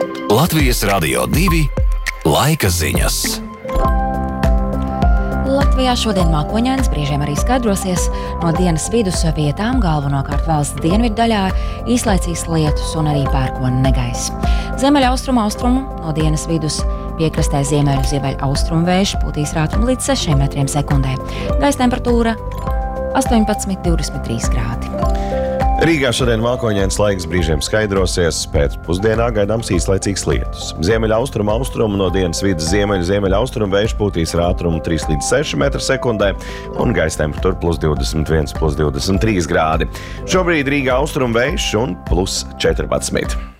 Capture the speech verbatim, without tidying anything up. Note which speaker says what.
Speaker 1: Latvijas Radio divi laika ziņas.
Speaker 2: Latvijā šodien mākoņains, brīžiem arī skaidrosies. No dienas vidus vietām, galvenokārt valsts dienvidu daļā, īslaicīgs lietus un arī pērkona negaiss. Ziemeļaustrumu austrumu no dienas vidus piekrastē ziemeļu ziemeļu austrumu vējš pūtīs ātrumu līdz sešiem metriem sekundē. Gaisa temperatūra astoņpadsmit līdz divdesmit trīs grādi.
Speaker 3: Rīgā šodien mākoņains laiks, brīžiem skaidrosies, pēc pusdienā gaidāms īslaicīgs lietus. Ziemeļa austrumu austrumu no dienas vidus ziemeļu ziemeļu austrumu vējš pūtīs ar ātrumu trīs līdz seši metri sekundē un gaisa temperatūra plus divdesmit viens līdz divdesmit trīs grādi. Šobrīd Rīgā austrumu vējš un plus četrpadsmit.